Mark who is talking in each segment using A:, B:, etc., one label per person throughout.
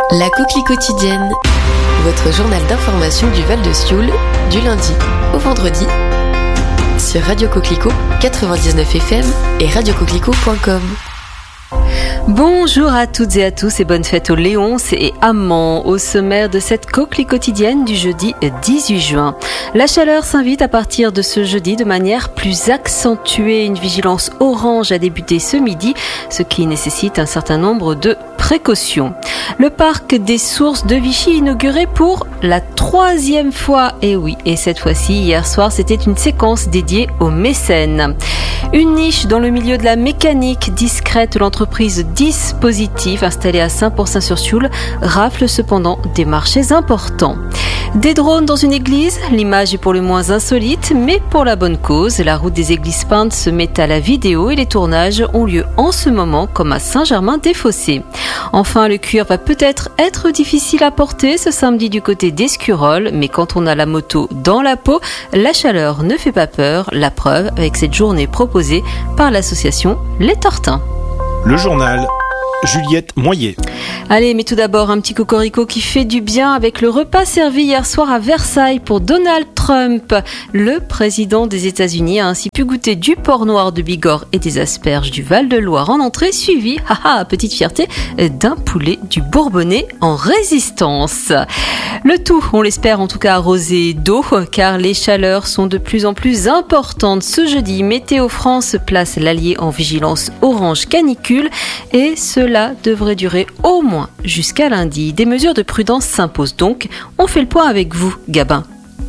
A: La Coquelie quotidienne, votre journal d'information du Val de Sioule, du lundi au vendredi, sur Radio Coquelicot 99 FM et radiocoquelicot.com.
B: Bonjour à toutes et à tous et bonne fête aux Léonces et amants. Au sommaire de cette Coquelie quotidienne du jeudi 18 juin. La chaleur s'invite à partir de ce jeudi de manière plus accentuée. Une vigilance orange a débuté ce midi, ce qui nécessite un certain nombre de précautions. Le parc des Sources de Vichy inauguré pour la 3e fois. Et oui, et cette fois-ci, hier soir, c'était une séquence dédiée aux mécènes. Une niche dans le milieu de la mécanique discrète, l'entreprise Dispositif, installée à Saint-Pourçain-sur-Sioule, rafle cependant des marchés importants. Des drones dans une église, l'image est pour le moins insolite, mais pour la bonne cause. La route des églises peintes se met à la vidéo et les tournages ont lieu en ce moment, comme à Saint-Germain-des-Fossés. Enfin, le cuir va peut-être être difficile à porter ce samedi du côté d'Escurolles, mais quand on a la moto dans la peau, la chaleur ne fait pas peur. La preuve avec cette journée proposée par l'association Les Tortins.
C: Le journal, Juliette Moyer.
B: Allez, mais tout d'abord, un petit cocorico qui fait du bien avec le repas servi hier soir à Versailles pour Donald Trump. Le président des États-Unis a ainsi pu goûter du porc noir de Bigorre et des asperges du Val-de-Loire en entrée, suivi, petite fierté, d'un poulet du Bourbonnais en résistance. Le tout, on l'espère en tout cas arrosé d'eau, car les chaleurs sont de plus en plus importantes. Ce jeudi, Météo France place l'Allier en vigilance orange canicule et cela devrait durer au moins jusqu'à lundi. Des mesures de prudence s'imposent donc. On fait le point avec vous, Gabin.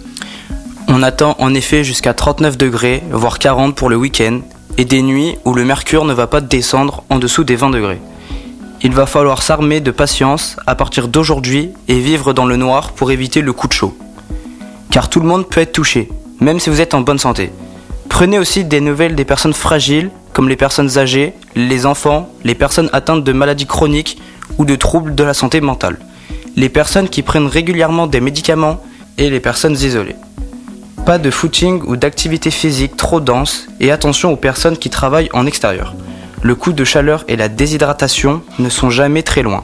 D: On attend en effet jusqu'à 39 degrés, voire 40 pour le week-end, et des nuits où le mercure ne va pas descendre en dessous des 20 degrés. Il va falloir s'armer de patience à partir d'aujourd'hui et vivre dans le noir pour éviter le coup de chaud. Car tout le monde peut être touché, même si vous êtes en bonne santé. Prenez aussi des nouvelles des personnes fragiles, comme les personnes âgées, les enfants, les personnes atteintes de maladies chroniques ou de troubles de la santé mentale, les personnes qui prennent régulièrement des médicaments et les personnes isolées. Pas de footing ou d'activité physique trop dense et attention aux personnes qui travaillent en extérieur. Le coup de chaleur et la déshydratation ne sont jamais très loin.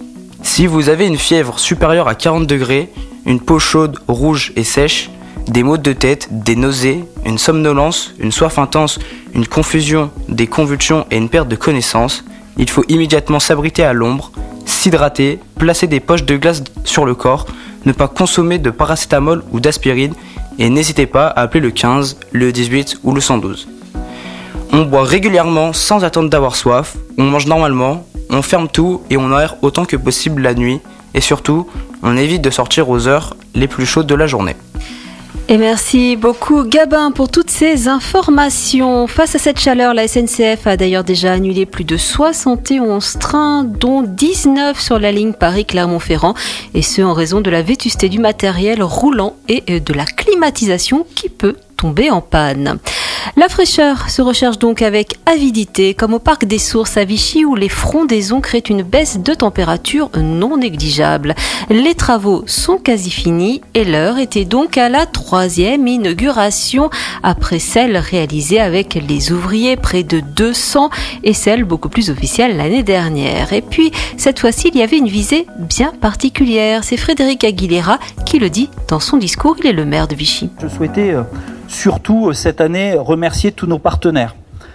D: Si vous avez une fièvre supérieure à 40 degrés, une peau chaude, rouge et sèche, des maux de tête, des nausées, une somnolence, une soif intense, une confusion, des convulsions et une perte de connaissance, il faut immédiatement s'abriter à l'ombre, s'hydrater, placer des poches de glace sur le corps, ne pas consommer de paracétamol ou d'aspirine et n'hésitez pas à appeler le 15, le 18 ou le 112. On boit régulièrement sans attendre d'avoir soif, on mange normalement, on ferme tout et on aère autant que possible la nuit et surtout, on évite de sortir aux heures les plus chaudes de la journée.
B: Et merci beaucoup Gabin pour toutes ces informations. Face à cette chaleur, la SNCF a d'ailleurs déjà annulé plus de 71 trains, dont 19 sur la ligne Paris-Clermont-Ferrand, et ce en raison de la vétusté du matériel roulant et de la climatisation qui peut tomber en panne. La fraîcheur se recherche donc avec avidité, comme au parc des Sources à Vichy où les frondaisons créent une baisse de température non négligeable. Les travaux sont quasi finis et l'heure était donc à la 3e inauguration après celle réalisée avec les ouvriers, près de 200, et celle beaucoup plus officielle l'année dernière. Et puis, cette fois-ci, il y avait une visée bien particulière. C'est Frédéric Aguilera qui le dit dans son discours. Il est le maire de Vichy.
E: Je souhaitais surtout cette année remercier tous nos partenaires,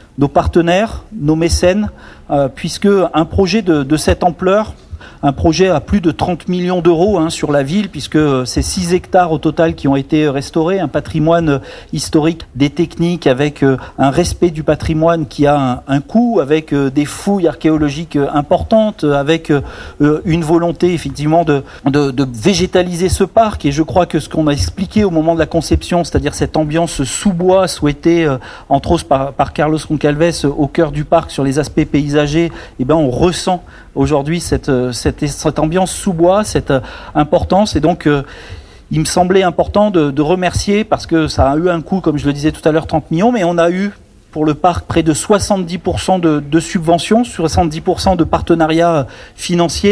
E: nos mécènes, puisque un projet de cette ampleur, un projet à plus de 30 millions d'euros sur la ville, puisque c'est 6 hectares au total qui ont été restaurés, un patrimoine historique, des techniques avec un respect du patrimoine qui a un coût, avec des fouilles archéologiques importantes, avec une volonté effectivement de végétaliser ce parc. Et je crois que ce qu'on a expliqué au moment de la conception, c'est-à-dire cette ambiance sous-bois souhaitée entre autres par Carlos Goncalves au cœur du parc sur les aspects paysagers, on ressent aujourd'hui cette ambiance sous-bois, cette importance. Et donc, il me semblait important de remercier, parce que ça a eu un coût, comme je le disais tout à l'heure, 30 millions, mais on a eu pour le parc près de 70% de subventions, 70% de partenariats financiers.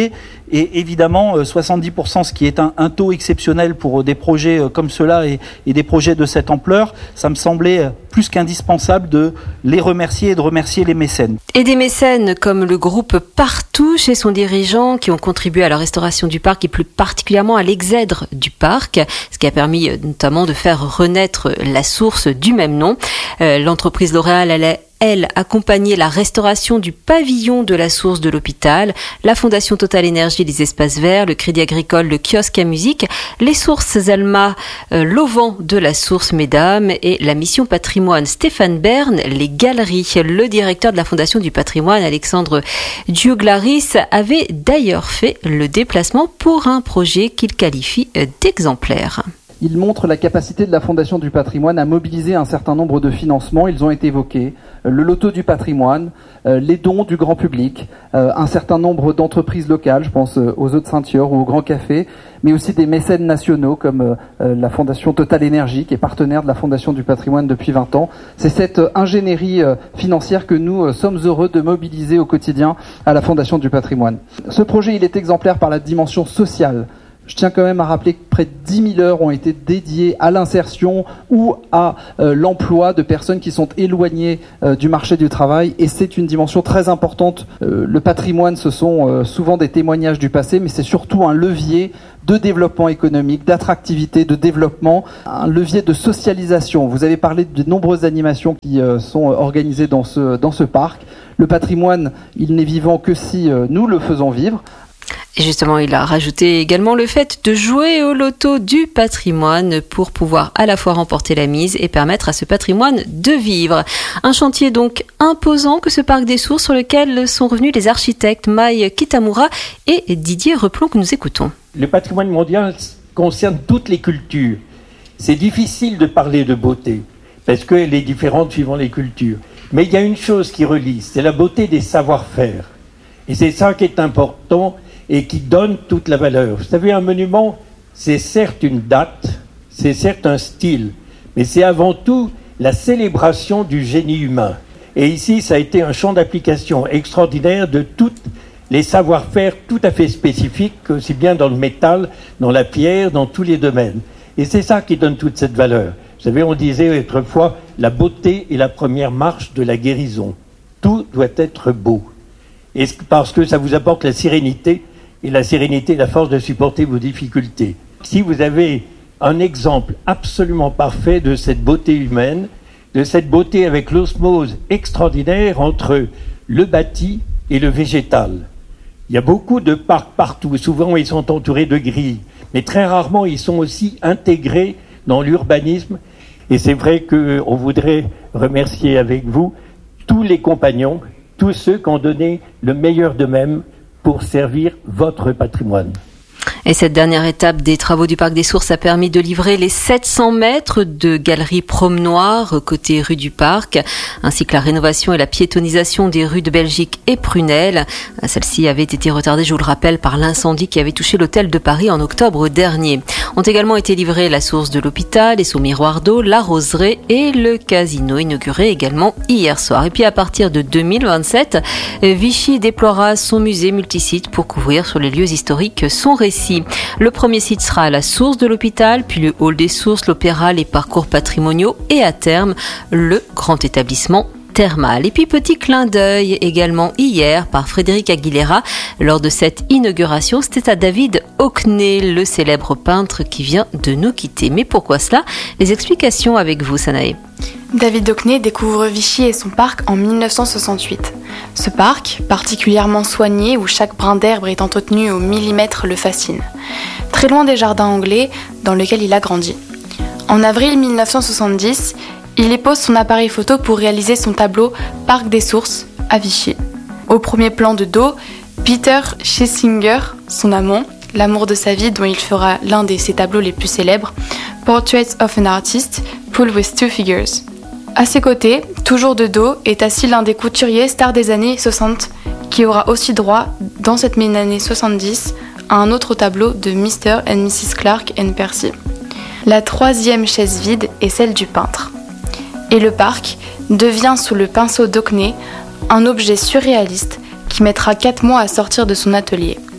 E: Et évidemment, 70%, ce qui est un taux exceptionnel pour des projets comme cela et des projets de cette ampleur, ça me semblait plus qu'indispensable de les remercier et de remercier les mécènes.
B: Et des mécènes comme le groupe Partouche et son dirigeant qui ont contribué à la restauration du parc et plus particulièrement à l'exèdre du parc, ce qui a permis notamment de faire renaître la source du même nom. L'entreprise L'Oréal allait accompagner la restauration du pavillon de la source de l'hôpital, la Fondation Total Énergie, les espaces verts, le Crédit Agricole, le kiosque à musique, les sources Alma, l'auvent de la source Mesdames et la mission patrimoine Stéphane Bern, les galeries. Le directeur de la Fondation du patrimoine, Alexandre Dioglaris, avait d'ailleurs fait le déplacement pour un projet qu'il qualifie d'exemplaire.
F: Il montre la capacité de la Fondation du patrimoine à mobiliser un certain nombre de financements. Ils ont été évoqués. Le loto du patrimoine, les dons du grand public, un certain nombre d'entreprises locales, je pense aux Eaux de Saint-Thior ou au Grand Café, mais aussi des mécènes nationaux comme la Fondation Total Énergie, qui est partenaire de la Fondation du patrimoine depuis 20 ans. C'est cette ingénierie financière que nous sommes heureux de mobiliser au quotidien à la Fondation du patrimoine. Ce projet, il est exemplaire par la dimension sociale. Je tiens quand même à rappeler que près de 10 000 heures ont été dédiées à l'insertion ou à l'emploi de personnes qui sont éloignées du marché du travail. Et c'est une dimension très importante. Le patrimoine, ce sont souvent des témoignages du passé, mais c'est surtout un levier de développement économique, d'attractivité, de développement, un levier de socialisation. Vous avez parlé de nombreuses animations qui sont organisées dans ce parc. Le patrimoine, il n'est vivant que si nous le faisons vivre.
B: Et justement, il a rajouté également le fait de jouer au loto du patrimoine pour pouvoir à la fois remporter la mise et permettre à ce patrimoine de vivre. Un chantier donc imposant que ce parc des Sources sur lequel sont revenus les architectes Mai Kitamura et Didier Replon que nous écoutons.
G: Le patrimoine mondial concerne toutes les cultures. C'est difficile de parler de beauté parce qu'elle est différente suivant les cultures. Mais il y a une chose qui relie, c'est la beauté des savoir-faire. Et c'est ça qui est important et qui donne toute la valeur. Vous savez, un monument, c'est certes une date, c'est certes un style, mais c'est avant tout la célébration du génie humain. Et ici, ça a été un champ d'application extraordinaire de tous les savoir-faire tout à fait spécifiques, aussi bien dans le métal, dans la pierre, dans tous les domaines. Et c'est ça qui donne toute cette valeur. Vous savez, on disait autrefois, la beauté est la première marche de la guérison. Tout doit être beau. Et parce que ça vous apporte la sérénité, et la sérénité, la force de supporter vos difficultés. Si vous avez un exemple absolument parfait de cette beauté humaine, de cette beauté avec l'osmose extraordinaire entre le bâti et le végétal. Il y a beaucoup de parcs partout, souvent ils sont entourés de grilles, mais très rarement ils sont aussi intégrés dans l'urbanisme. Et c'est vrai qu'on voudrait remercier avec vous tous les compagnons, tous ceux qui ont donné le meilleur d'eux-mêmes pour servir votre patrimoine.
B: Et cette dernière étape des travaux du Parc des Sources a permis de livrer les 700 mètres de galerie promenoir côté rue du Parc, ainsi que la rénovation et la piétonisation des rues de Belgique et Prunelle. Celle-ci avait été retardée, je vous le rappelle, par l'incendie qui avait touché l'hôtel de Paris en octobre dernier. Ont également été livrés la source de l'hôpital et son miroir d'eau, la roseraie et le casino inauguré également hier soir. Et puis à partir de 2027, Vichy déploiera son musée multisite pour couvrir sur les lieux historiques son récit. Le premier site sera à la source de l'hôpital, puis le hall des sources, l'opéra, les parcours patrimoniaux et à terme, le grand établissement thermal. Et puis petit clin d'œil également hier par Frédéric Aguilera lors de cette inauguration. C'était à David Hockney, le célèbre peintre qui vient de nous quitter. Mais pourquoi cela? Les explications avec vous, Sanae.
H: David Hockney découvre Vichy et son parc en 1968. Ce parc, particulièrement soigné où chaque brin d'herbe est entretenu au millimètre, le fascine. Très loin des jardins anglais dans lesquels il a grandi. En avril 1970, il y pose son appareil photo pour réaliser son tableau Parc des Sources à Vichy. Au premier plan de dos, Peter Schlesinger, son amant, l'amour de sa vie dont il fera l'un de ses tableaux les plus célèbres, Portraits of an Artist, Pulled with Two Figures. À ses côtés, toujours de dos, est assis l'un des couturiers stars des années 60, qui aura aussi droit, dans cette même année 70, à un autre tableau de Mr. and Mrs. Clark and Percy. La troisième chaise vide est celle du peintre. Et le parc devient sous le pinceau d'Hockney un objet surréaliste qui mettra 4 mois à sortir de son atelier.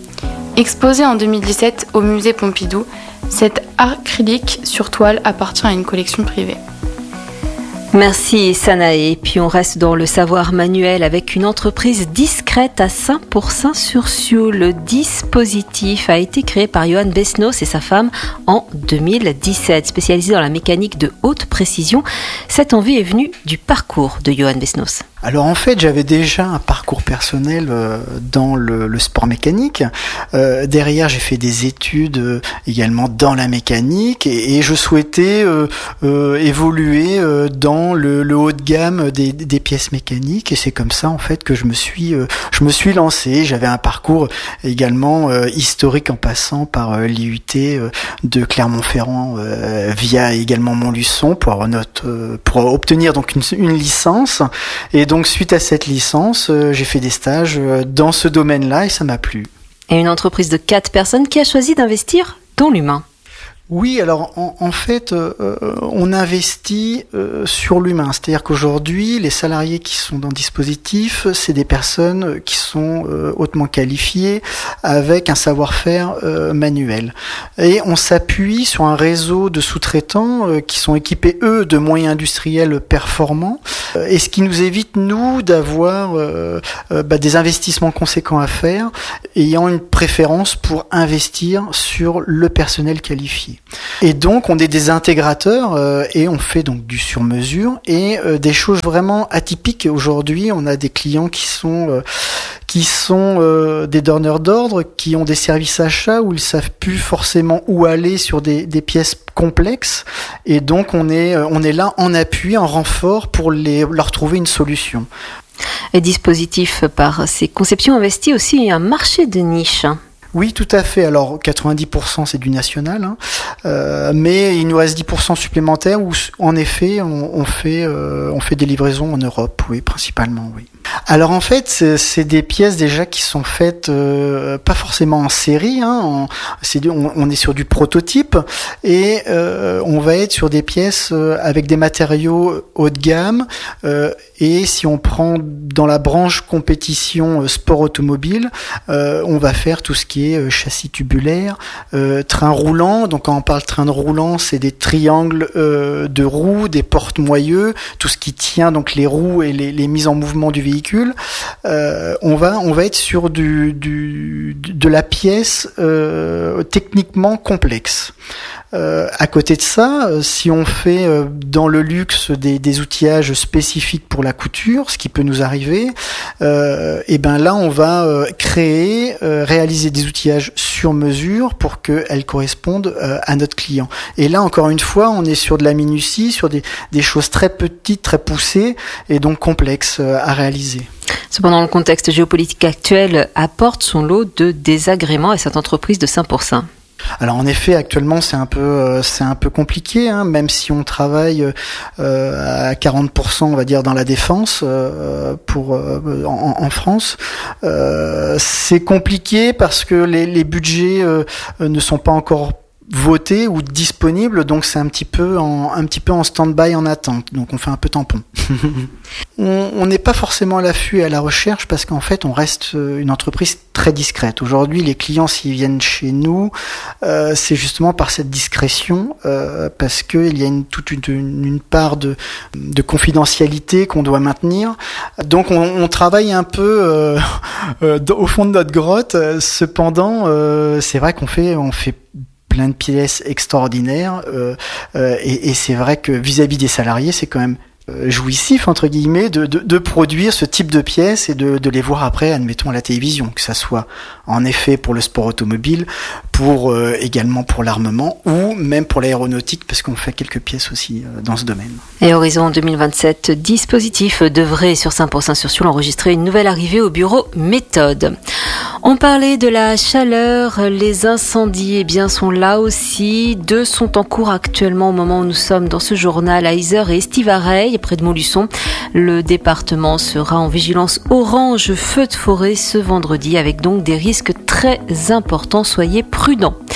H: Exposé en 2017 au musée Pompidou, cet acrylique sur toile appartient à une collection privée.
B: Merci Sanae. Puis on reste dans le savoir manuel avec une entreprise discrète à Saint-Pourçain-sur-Sioule. Le dispositif a été créé par Johan Besnos et sa femme en 2017. Spécialisé dans la mécanique de haute précision, cette envie est venue du parcours de Johan Besnos.
I: Alors en fait, j'avais déjà un parcours personnel dans le sport mécanique. Derrière, j'ai fait des études également dans la mécanique et je souhaitais évoluer dans le haut de gamme des pièces mécaniques. Et c'est comme ça en fait que je me suis lancé. J'avais un parcours également historique en passant par l'IUT de Clermont-Ferrand via également Montluçon pour obtenir donc une licence. Et donc suite à cette licence, j'ai fait des stages dans ce domaine-là et ça m'a plu.
B: Et une entreprise de 4 personnes qui a choisi d'investir dans l'humain.
I: Oui, alors en fait, on investit sur l'humain. C'est-à-dire qu'aujourd'hui, les salariés qui sont dans le dispositif, c'est des personnes qui sont hautement qualifiées avec un savoir-faire manuel. Et on s'appuie sur un réseau de sous-traitants qui sont équipés, eux, de moyens industriels performants. Et ce qui nous évite, nous, d'avoir des investissements conséquents à faire, ayant une préférence pour investir sur le personnel qualifié. Et donc on est des intégrateurs et on fait donc du sur-mesure et des choses vraiment atypiques. Aujourd'hui, on a des clients qui sont des donneurs d'ordre, qui ont des services achats où ils savent plus forcément où aller sur des pièces complexes. Et donc on est là en appui, en renfort pour leur trouver une solution.
B: Et dispositif, par ses conceptions, investit aussi un marché de niche.
I: Oui, tout à fait. Alors 90% c'est du national, mais il nous reste 10% supplémentaires où en effet on fait des livraisons en Europe, oui, principalement, oui. Alors en fait c'est des pièces déjà qui sont faites pas forcément en série, on est sur du prototype et on va être sur des pièces avec des matériaux haut de gamme et si on prend dans la branche compétition sport automobile, on va faire tout ce qui est châssis tubulaire, train roulant. Donc quand on parle train de roulant, c'est des triangles de roues, des porte-moyeux, tout ce qui tient donc les roues et les mises en mouvement du véhicule. On va être sur de la pièce techniquement complexe. À côté de ça, si on fait dans le luxe des outillages spécifiques pour la couture, ce qui peut nous arriver, et ben là on va réaliser des outillages sur mesure pour qu'elles correspondent à notre client. Et là encore une fois, on est sur de la minutie, sur des choses très petites, très poussées et donc complexes à réaliser.
B: Cependant, le contexte géopolitique actuel apporte son lot de désagréments à cette entreprise de Saint-Pourçain.
I: Alors en effet, actuellement c'est un peu compliqué, même si on travaille à 40%, on va dire, dans la défense en France. C'est compliqué parce que les budgets ne sont pas encore votés ou disponibles, donc c'est un petit peu en stand-by, en attente. Donc on fait un peu tampon. On n'est pas forcément à l'affût et à la recherche parce qu'en fait on reste une entreprise très discrète. Aujourd'hui, les clients s'ils viennent chez nous, c'est justement par cette discrétion, parce que il y a toute une part de confidentialité qu'on doit maintenir. Donc on travaille un peu au fond de notre grotte. Cependant, c'est vrai qu'on fait plein de pièces extraordinaires et c'est vrai que vis-à-vis des salariés, c'est quand même jouissif entre guillemets de produire ce type de pièces et de les voir après, admettons, à la télévision, que ça soit en effet pour le sport automobile, pour également pour l'armement ou même pour l'aéronautique, parce qu'on fait quelques pièces aussi dans ce domaine.
B: Et horizon 2027, dispositif devrait sur Saint-Pourçain-sur-Sioule enregistrer une nouvelle arrivée au bureau méthode. On parlait de la chaleur, les incendies sont là aussi. 2 sont en cours actuellement au moment où nous sommes dans ce journal à Yzeure et Estivareille, près de Montluçon. Le département sera en vigilance orange feu de forêt ce vendredi avec donc des risques très importants. Soyez prudents.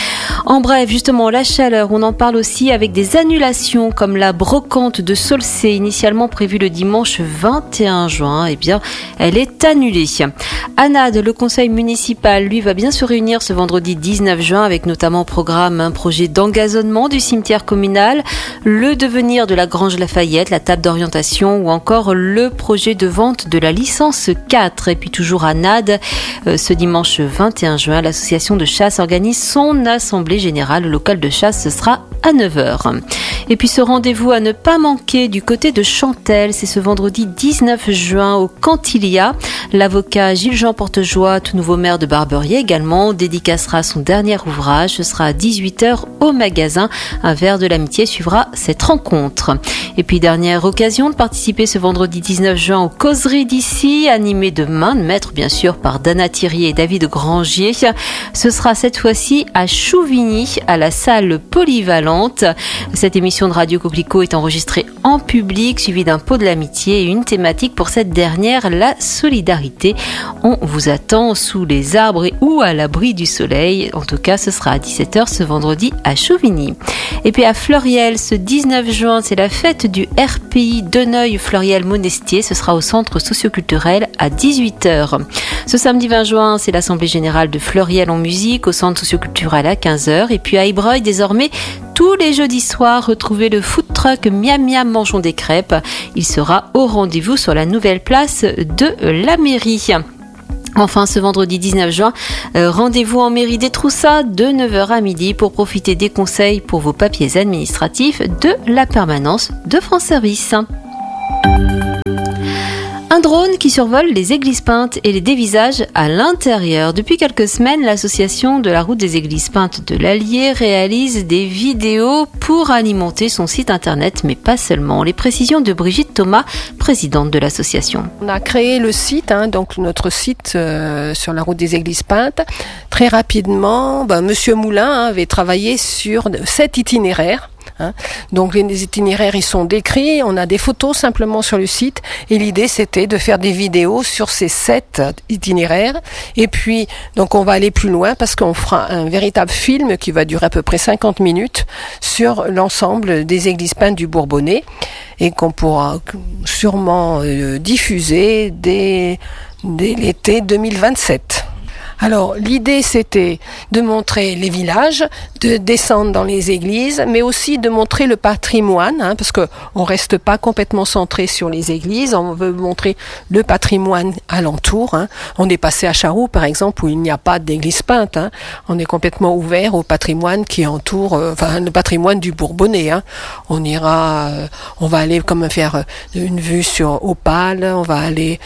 B: En bref, justement, la chaleur, on en parle aussi avec des annulations comme la brocante de Saulcé, initialement prévue le dimanche 21 juin. Eh bien, elle est annulée. À Nades, le conseil municipal, lui, va bien se réunir ce vendredi 19 juin avec notamment au programme un projet d'engazonnement du cimetière communal, le devenir de la Grange Lafayette, la table d'orientation ou encore le projet de vente de la licence 4. Et puis toujours à Nades, ce dimanche 21 juin, l'association de chasse organise son assemblée générale. Le local de chasse, ce sera à 9h. Et puis ce rendez-vous à ne pas manquer du côté de Chantelle, c'est ce vendredi 19 juin au Cantilia. L'avocat Gilles-Jean Portejoie, tout nouveau maire de Barberié également, dédicacera son dernier ouvrage. Ce sera à 18h au magasin. Un verre de l'amitié suivra cette rencontre. Et puis dernière occasion de participer ce vendredi 19 juin aux causeries d'ici, animées de main de maître bien sûr par Dana Thirier et David Grangier. Ce sera cette fois-ci à Chouvigny, à la salle polyvalente. Cette émission de Radio Coquelicot est enregistrée en public, suivie d'un pot de l'amitié et une thématique pour cette dernière, la solidarité. On vous attend sous les arbres ou à l'abri du soleil. En tout cas, ce sera à 17h ce vendredi à Chouvigny. Et puis à Fleuriel, ce 19 juin, c'est la fête du RPI Deneuil-Fleuriel-Monestier. Ce sera au centre socioculturel à 18h. Ce samedi 20 juin, c'est l'Assemblée générale de Fleuriel en musique au centre socioculturel à 15h. Et puis à Ébreuil, désormais, tous les jeudis soirs, retrouvez le food truck Miam Miam Mangeons des crêpes. Il sera au rendez-vous sur la nouvelle place de la mairie. Enfin, ce vendredi 19 juin, rendez-vous en mairie des Troussas de 9h à midi pour profiter des conseils pour vos papiers administratifs de la permanence de France Service. Un drone qui survole les églises peintes et les dévisages à l'intérieur. Depuis quelques semaines, l'association de la route des églises peintes de l'Allier réalise des vidéos pour alimenter son site internet, mais pas seulement. Les précisions de Brigitte Thomas, présidente de l'association.
J: On a créé le site, donc notre site sur la route des églises peintes. Très rapidement, Monsieur Moulin avait travaillé sur 7 itinéraires. Donc les itinéraires ils sont décrits, on a des photos simplement sur le site et l'idée c'était de faire des vidéos sur ces 7 itinéraires et puis donc on va aller plus loin parce qu'on fera un véritable film qui va durer à peu près 50 minutes sur l'ensemble des églises peintes du Bourbonnais et qu'on pourra sûrement diffuser dès l'été 2027. Alors, l'idée, c'était de montrer les villages, de descendre dans les églises, mais aussi de montrer le patrimoine, parce que on reste pas complètement centré sur les églises, on veut montrer le patrimoine alentour. On est passé à Charroux, par exemple, où il n'y a pas d'église peinte. On est complètement ouvert au patrimoine qui entoure, le patrimoine du Bourbonnais. On ira, on va aller comme faire une vue sur Opale, on va aller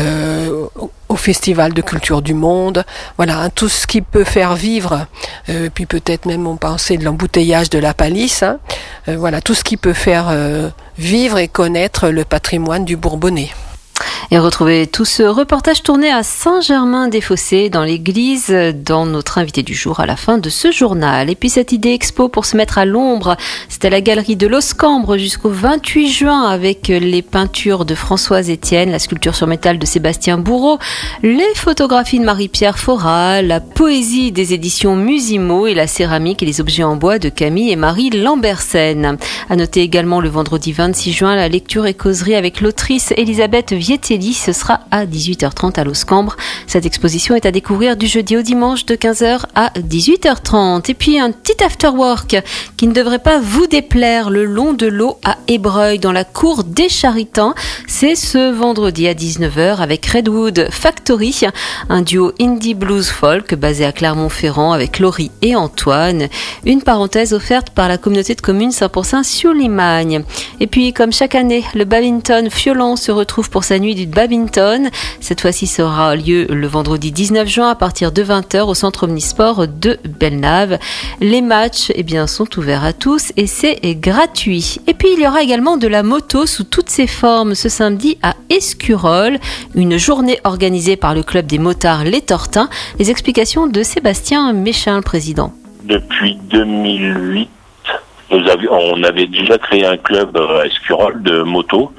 J: au Festival de Culture du Monde, voilà, tout ce qui peut faire vivre, puis peut-être même on pensait de l'embouteillage de la Palisse, voilà, tout ce qui peut faire vivre et connaître le patrimoine du Bourbonnais.
B: Et retrouvez tout ce reportage tourné à Saint-Germain-des-Fossés dans l'église dans notre invité du jour à la fin de ce journal. Et puis cette idée expo pour se mettre à l'ombre, c'était à la galerie de l'Oscambre jusqu'au 28 juin avec les peintures de Françoise Etienne, la sculpture sur métal de Sébastien Bourreau, les photographies de Marie-Pierre Fora, la poésie des éditions Musimo et la céramique et les objets en bois de Camille et Marie Lambersen. À noter également le vendredi 26 juin la lecture et causerie avec l'autrice Elisabeth Vietelli. Ce sera à 18h30 à l'Oscambre. Cette exposition est à découvrir du jeudi au dimanche de 15h à 18h30. Et puis un petit afterwork qui ne devrait pas vous déplaire le long de l'eau à Ébreuil dans la cour des Charitans. C'est ce vendredi à 19h avec Redwood Factory, un duo indie blues folk basé à Clermont-Ferrand avec Laurie et Antoine. Une parenthèse offerte par la communauté de communes Saint-Pourçain-sur-Limagne. Et puis comme chaque année, le badminton Fiolan se retrouve pour sa nuit du badminton. Cette fois-ci, ça aura lieu le vendredi 19 juin à partir de 20h au centre omnisport de Bellenave. Les matchs, sont ouverts à tous et c'est gratuit. Et puis, il y aura également de la moto sous toutes ses formes ce samedi à Escurolles. Une journée organisée par le club des motards Les Tortins. Les explications de Sébastien Méchin, le président.
K: Depuis 2008, on avait déjà créé un club à Escurolles de moto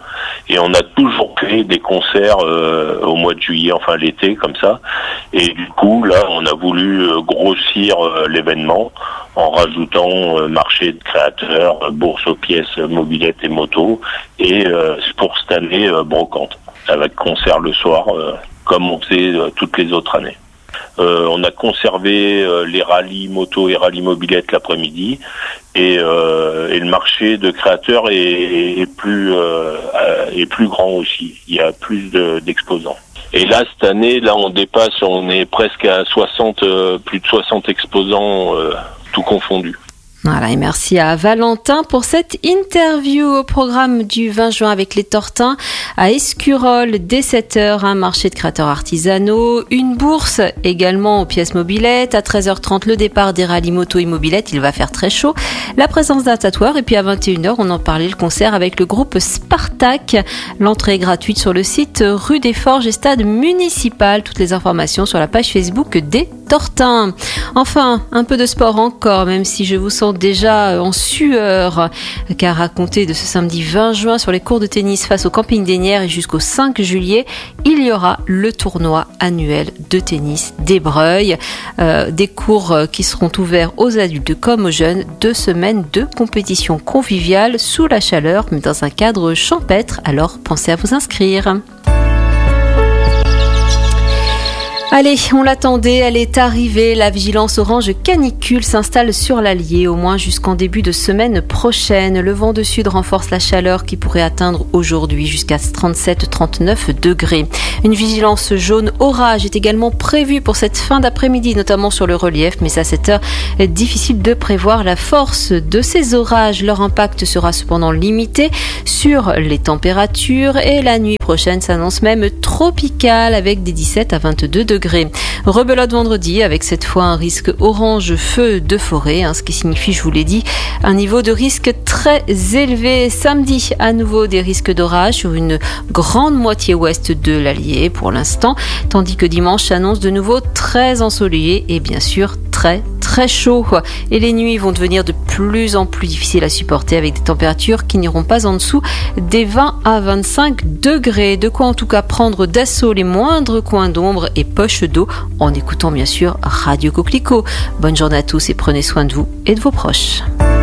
K: Et on a toujours fait des concerts au mois de juillet, enfin l'été, comme ça. Et du coup, là, on a voulu grossir l'événement en rajoutant marché de créateurs, bourse aux pièces, mobilettes et motos. Et pour cette année, brocante, avec concert le soir, comme on faisait toutes les autres années. On a conservé les rallyes moto et rallyes mobilettes l'après-midi et le marché de créateurs est plus grand aussi. Il y a plus d'exposants. Et là, cette année, on dépasse, on est presque à 60, plus de 60 exposants, tout confondu.
B: Voilà, et merci à Valentin pour cette interview. Au programme du 20 juin avec les Tortins à Escurolles dès 7h, un marché de créateurs artisanaux, une bourse également aux pièces mobilettes. À 13h30, le départ des rallyes moto et mobilettes, il va faire très chaud. La présence d'un tatoueur et puis à 21h, on en parlait, le concert avec le groupe Spartak. L'entrée est gratuite sur le site rue des Forges et stade municipal. Toutes les informations sur la page Facebook des Tortins. Enfin, un peu de sport encore, même si je vous sens déjà en sueur, car à compter de ce samedi 20 juin sur les cours de tennis face au camping des Nières et jusqu'au 5 juillet, il y aura le tournoi annuel de tennis des Breuils. Des cours qui seront ouverts aux adultes comme aux jeunes. 2 semaines de compétition conviviale sous la chaleur, mais dans un cadre champêtre. Alors pensez à vous inscrire. Allez, on l'attendait, elle est arrivée. La vigilance orange canicule s'installe sur l'Allier, au moins jusqu'en début de semaine prochaine. Le vent de sud renforce la chaleur qui pourrait atteindre aujourd'hui jusqu'à 37-39 degrés. Une vigilance jaune orage est également prévue pour cette fin d'après-midi, notamment sur le relief, mais à cette heure, difficile de prévoir la force de ces orages. Leur impact sera cependant limité sur les températures et la nuit prochaine s'annonce même tropicale avec des 17 à 22 degrés. Rebelote vendredi avec cette fois un risque orange feu de forêt, ce qui signifie, je vous l'ai dit, un niveau de risque très élevé. Samedi, à nouveau des risques d'orage sur une grande moitié ouest de l'Allier pour l'instant, tandis que dimanche s'annonce de nouveau très ensoleillé et bien sûr très chaud. Et les nuits vont devenir de plus en plus difficiles à supporter avec des températures qui n'iront pas en dessous des 20 à 25 degrés. De quoi en tout cas prendre d'assaut les moindres coins d'ombre et poches d'eau en écoutant bien sûr Radio Coquelicot. Bonne journée à tous et prenez soin de vous et de vos proches.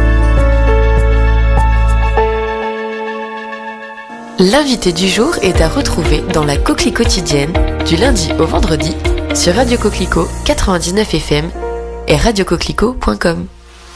A: L'invité du jour est à retrouver dans la Coquelicot quotidienne du lundi au vendredi sur Radio Coquelicot 99 FM et radiocoquelicot.com.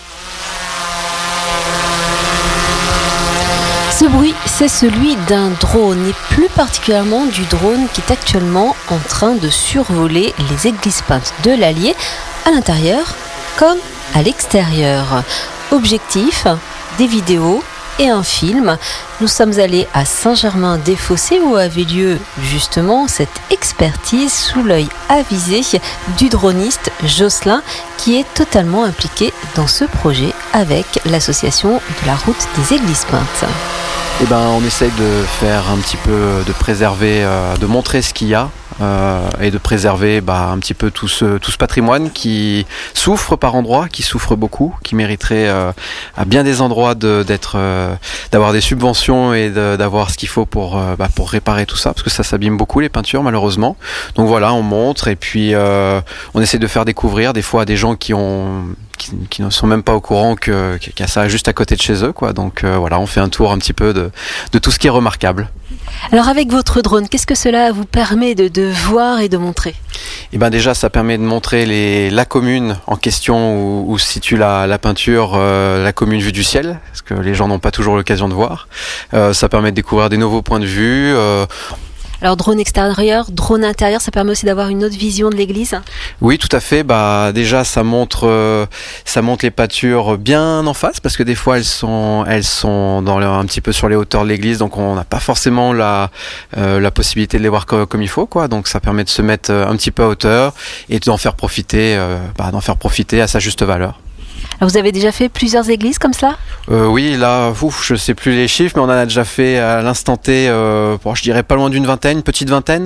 B: Ce bruit, c'est celui d'un drone et plus particulièrement du drone qui est actuellement en train de survoler les églises peintes de l'Allier à l'intérieur comme à l'extérieur. Objectif, des vidéos et un film. Nous sommes allés à Saint-Germain-des-Fossés où avait lieu justement cette expertise sous l'œil avisé du droniste Jocelyn qui est totalement impliqué dans ce projet avec l'association de la route des églises peintes.
L: On essaye de faire un petit peu, de préserver, de montrer ce qu'il y a et de préserver un petit peu tout ce patrimoine qui souffre par endroits, qui souffre beaucoup, qui mériterait à bien des endroits d'avoir des subventions et d'avoir ce qu'il faut pour réparer tout ça, parce que ça s'abîme beaucoup les peintures malheureusement. Donc voilà, on montre et puis on essaie de faire découvrir des fois à des gens qui ne sont même pas au courant qu'il y a ça juste à côté de chez eux, quoi. Donc voilà, on fait un tour un petit peu de tout ce qui est remarquable.
B: Alors avec votre drone, qu'est-ce que cela vous permet de voir et de montrer ?
L: Déjà, ça permet de montrer la commune en question où se situe la peinture, la commune vue du ciel, parce que les gens n'ont pas toujours l'occasion de voir. Ça permet de découvrir des nouveaux points de vue.
B: Alors drone extérieur, drone intérieur, ça permet aussi d'avoir une autre vision de l'église ?
L: Oui, tout à fait. Déjà, ça montre les peintures bien en face, parce que des fois elles sont un petit peu sur les hauteurs de l'église, donc on n'a pas forcément la possibilité de les voir comme il faut, quoi. Donc ça permet de se mettre un petit peu à hauteur et d'en faire profiter à sa juste valeur.
B: Alors vous avez déjà fait plusieurs églises comme cela ?
L: Oui, là, je sais plus les chiffres, mais on en a déjà fait à l'instant T, je dirais pas loin d'une vingtaine, une petite vingtaine,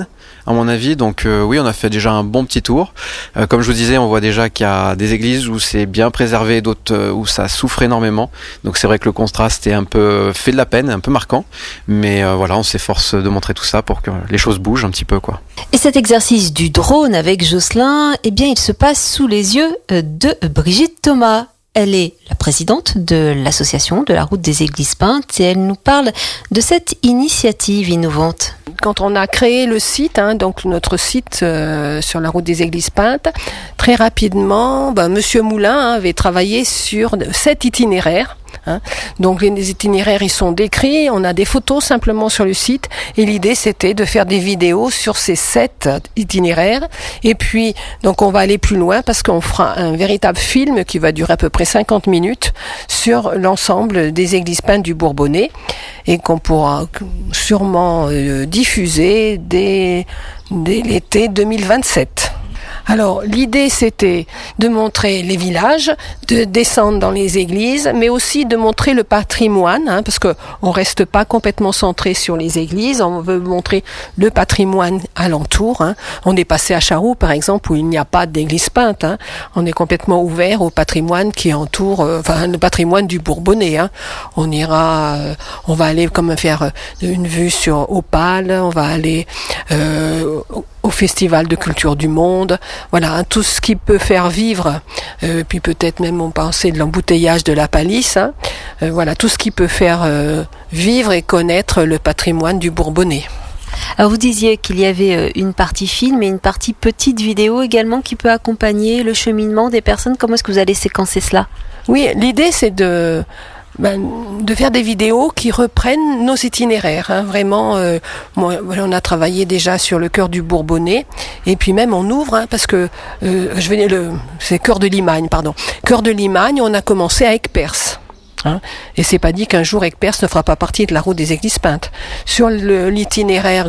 L: à mon avis. Donc oui, on a fait déjà un bon petit tour. Comme je vous disais, on voit déjà qu'il y a des églises où c'est bien préservé, d'autres où ça souffre énormément. Donc c'est vrai que le contraste est un peu fait de la peine, un peu marquant. Mais voilà, on s'efforce de montrer tout ça pour que les choses bougent un petit peu, quoi.
B: Et cet exercice du drone avec Jocelyn, eh bien, il se passe sous les yeux de Brigitte Thomas. Elle est la présidente de l'association de la route des Églises peintes et elle nous parle de cette initiative innovante.
J: Quand on a créé le site, donc notre site sur la route des Églises peintes, très rapidement, Monsieur Moulin avait travaillé sur 7 itinéraires. Donc les itinéraires ils sont décrits, on a des photos simplement sur le site et l'idée c'était de faire des vidéos sur ces 7 itinéraires et puis donc on va aller plus loin parce qu'on fera un véritable film qui va durer à peu près 50 minutes sur l'ensemble des églises peintes du Bourbonnais et qu'on pourra sûrement diffuser dès l'été 2027. Alors, l'idée, c'était de montrer les villages, de descendre dans les églises, mais aussi de montrer le patrimoine, parce que on reste pas complètement centré sur les églises, on veut montrer le patrimoine alentour. On est passé à Charroux, par exemple, où il n'y a pas d'église peinte. On est complètement ouvert au patrimoine qui entoure, le patrimoine du Bourbonnais. On ira, on va aller comme faire une vue sur Opale, on va aller au Festival de Culture du Monde, voilà, tout ce qui peut faire vivre, puis peut-être même on pensait de l'embouteillage de la Palisse, voilà, tout ce qui peut faire vivre et connaître le patrimoine du Bourbonnais.
B: Alors vous disiez qu'il y avait une partie film et une partie petite vidéo également qui peut accompagner le cheminement des personnes. Comment est-ce que vous allez séquencer cela ?
J: Oui, l'idée c'est de faire des vidéos qui reprennent nos itinéraires. Vraiment, on a travaillé déjà sur le cœur du Bourbonnais, et puis même on ouvre, parce que c'est Cœur de Limagne, pardon. Cœur de Limagne, on a commencé à Aigues-Perses. Et c'est pas dit qu'un jour Aigues-Perses ne fera pas partie de la route des Églises peintes. Sur l'itinéraire